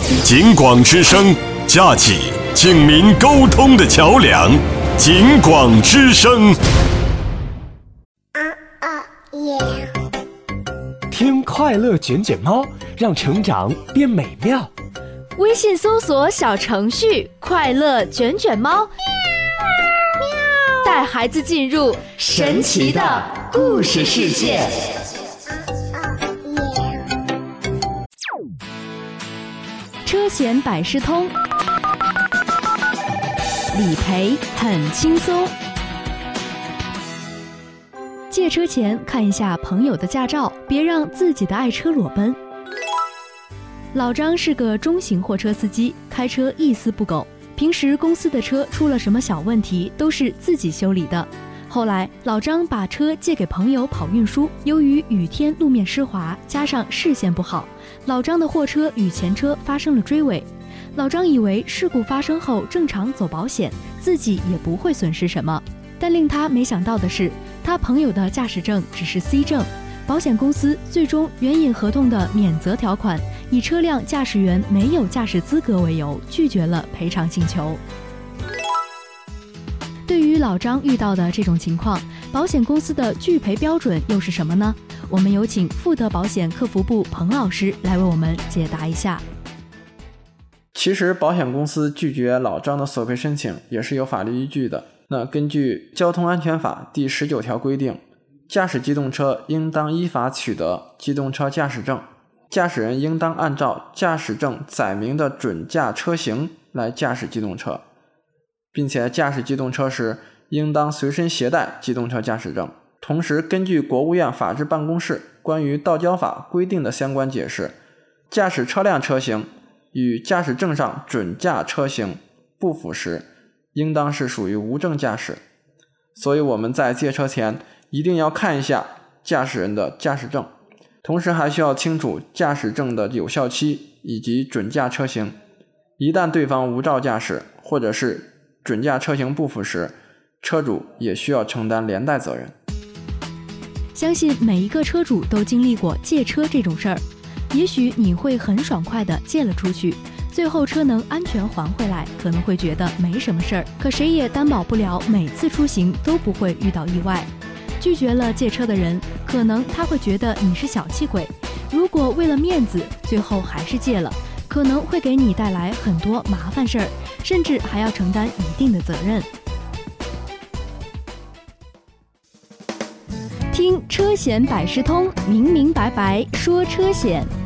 警广之声，架起警民沟通的桥梁。警广之声。 听快乐卷卷猫，让成长变美妙。 微信搜索小程序快乐卷卷猫，带孩子进入神奇的故事世界。车险百事通，理赔很轻松。借车前看一下朋友的驾照，别让自己的爱车裸奔。老张是个中型货车司机，开车一丝不苟，平时公司的车出了什么小问题都是自己修理的。后来老张把车借给朋友跑运输，由于雨天路面湿滑，加上视线不好，老张的货车与前车发生了追尾。老张以为事故发生后正常走保险，自己也不会损失什么，但令他没想到的是，他朋友的驾驶证只是 C 证，保险公司最终援引合同的免责条款，以车辆驾驶员没有驾驶资格为由，拒绝了赔偿请求。对于老张遇到的这种情况，保险公司的拒赔标准又是什么呢？我们有请富德保险客服部彭老师来为我们解答一下。 其实保险公司拒绝老张的索赔申请也是有法律依据的。那根据《交通安全法》第19条规定，驾驶机动车应当依法取得机动车驾驶证，驾驶人应当按照驾驶证载明的准驾车型来驾驶机动车，并且驾驶机动车时应当随身携带机动车驾驶证。同时，根据国务院法制办公室关于道交法规定的相关解释，驾驶车辆车型与驾驶证上准驾车型不符时，应当是属于无证驾驶。所以我们在借车前一定要看一下驾驶人的驾驶证，同时还需要清楚驾驶证的有效期以及准驾车型。一旦对方无照驾驶或者是准驾车型不符时，车主也需要承担连带责任。 相信每一个车主都经历过借车这种事儿，也许你会很爽快地借了出去，最后车能安全还回来，可能会觉得没什么事儿，可谁也担保不了每次出行都不会遇到意外。拒绝了借车的人，可能他会觉得你是小气鬼，如果为了面子最后还是借了，可能会给你带来很多麻烦事儿，甚至还要承担一定的责任。听车险百事通，明明白白说车险。